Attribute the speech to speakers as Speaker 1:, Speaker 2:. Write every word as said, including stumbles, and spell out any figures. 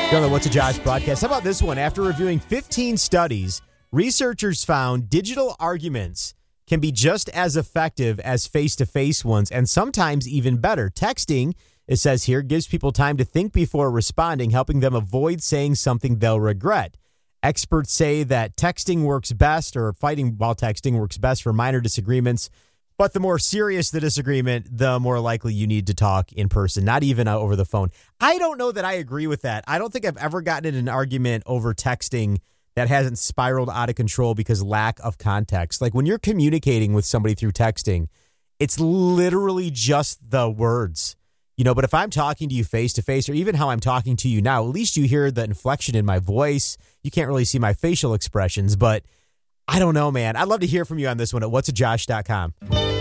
Speaker 1: Go to the What's a Josh broadcast. How about this one? After reviewing fifteen studies, researchers found digital arguments can be just as effective as face-to-face ones, and sometimes even better. Texting, it says here, gives people time to think before responding, helping them avoid saying something they'll regret. Experts say that texting works best, or fighting while texting works best for minor disagreements. But the more serious the disagreement, the more likely you need to talk in person, not even over the phone. I don't know that I agree with that. I don't think I've ever gotten in an argument over texting that hasn't spiraled out of control because lack of context. Like when you're communicating with somebody through texting, it's literally just the words. You know, but if I'm talking to you face to face, or even how I'm talking to you now, at least you hear the inflection in my voice. You can't really see my facial expressions, but I don't know, man. I'd love to hear from you on this one at what's a josh dot com.